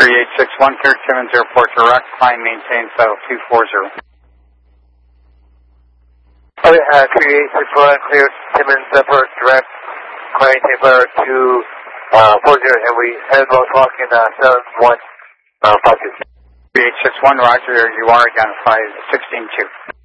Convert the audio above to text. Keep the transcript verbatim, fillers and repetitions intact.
three eight six one, clear Timmins Airport direct, climb maintain file two four zero. Okay, uh, three eight six one, clear Timmins Airport direct, climb maintain file two four zero, and we head low talk in uh, seven one five two. three eight six one, roger, you are identified sixteen two.